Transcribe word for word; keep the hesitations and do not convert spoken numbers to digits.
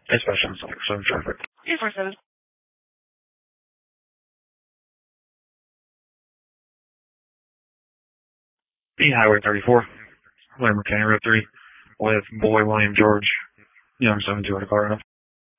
especially on some traffic. eight four seven. B Highway thirty-four, William McKinney Road three, with Boy William George, Young seven two hundred Colorado.